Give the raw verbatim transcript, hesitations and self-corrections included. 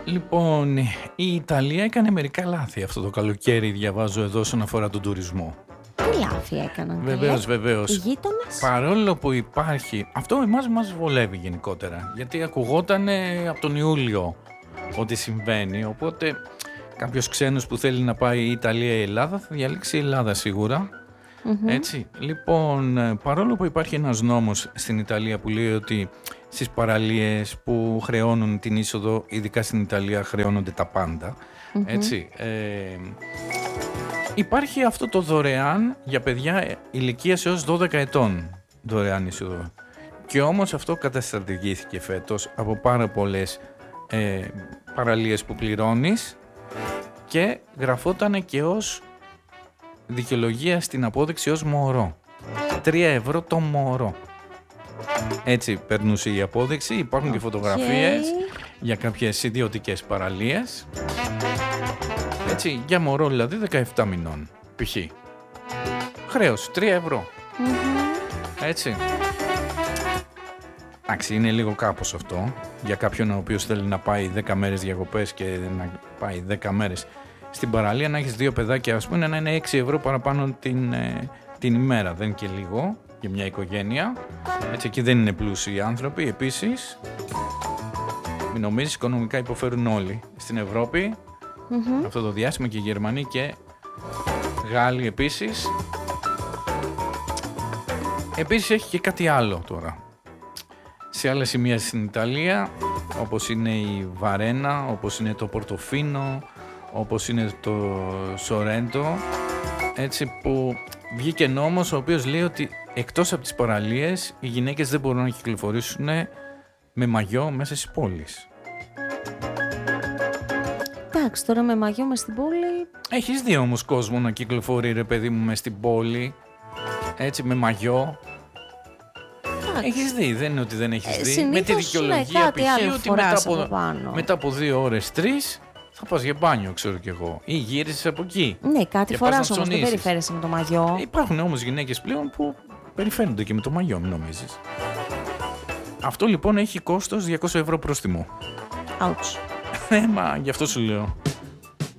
Λοιπόν, η Ιταλία έκανε μερικά λάθη αυτό το καλοκαίρι, διαβάζω εδώ, όσον αφορά τον τουρισμό. Τι λάθη έκαναν? Βεβαίως, βεβαίως. Οι γείτονες. Παρόλο που υπάρχει, αυτό εμάς μας βολεύει γενικότερα, γιατί ακουγόταν από τον Ιούλιο ότι συμβαίνει, οπότε κάποιος ξένος που θέλει να πάει η Ιταλία ή η Ελλάδα θα διαλέξει η Ελλάδα σίγουρα. Mm-hmm. Έτσι. Λοιπόν, παρόλο που υπάρχει ένας νόμος στην Ιταλία που λέει ότι στις παραλίες που χρεώνουν την είσοδο, ειδικά στην Ιταλία χρεώνονται τα πάντα, mm-hmm. έτσι, ε, υπάρχει αυτό το δωρεάν για παιδιά ηλικίας έως δώδεκα ετών, δωρεάν είσοδο. Και όμως αυτό καταστρατηγήθηκε φέτος από πάρα πολλές ε, παραλίες που πληρώνεις και γραφόταν και ως δικαιολογία στην απόδειξη ως μωρό. Τρία ευρώ το μωρό. Έτσι περνούσε η απόδειξη. Υπάρχουν okay. και φωτογραφίες για κάποιες ιδιωτικές παραλίες. Έτσι, για μωρό δηλαδή δεκαεπτά μηνών. Π.χ. Χρέος, τρία ευρώ. Mm-hmm. Έτσι. Εντάξει, είναι λίγο κάπως αυτό. Για κάποιον ο οποίος θέλει να πάει δέκα μέρες διακοπές και να πάει δέκα μέρες στην παραλία, να έχεις δύο παιδάκια, ας πούμε, να είναι έξι ευρώ παραπάνω την, ε, την ημέρα. Δεν είναι και λίγο για μια οικογένεια. Έτσι, εκεί δεν είναι πλούσιοι άνθρωποι. Επίσης, μην νομίζεις, οικονομικά υποφέρουν όλοι στην Ευρώπη. Mm-hmm. Αυτό το διάστημα και οι Γερμανοί και Γάλλοι επίσης. Επίσης έχει και κάτι άλλο τώρα. Σε άλλα σημεία στην Ιταλία, όπως είναι η Βαρένα, όπως είναι το Πορτοφίνο, όπως είναι το Σορέντο, έτσι, που βγήκε νόμος ο οποίος λέει ότι εκτός από τις παραλίες οι γυναίκες δεν μπορούν να κυκλοφορήσουν με μαγιό μέσα στις πόλεις. Εντάξει, τώρα με μαγιό μες στην πόλη... Έχεις δει όμως κόσμο να κυκλοφορεί, ρε παιδί μου, μες στην πόλη, έτσι, με μαγιό. Έχεις δει, δεν είναι ότι δεν έχεις ε, δει. Με τη δικαιολογία π.χ. ότι μετά από, μετά από δύο ώρες, τρεις, θα πας για μπάνιο, ξέρω κι εγώ. Ή γύρισες από εκεί. Ναι, κάτι φοράς όμως, δεν περιφέρεσαι με το μαγιό. Υπάρχουν όμως γυναίκες πλέον που περιφέρονται και με το μαγιό, μην νομίζεις. Αυτό λοιπόν έχει κόστος διακόσια ευρώ πρόστιμο. Ouch. Ε, μα γι' αυτό σου λέω.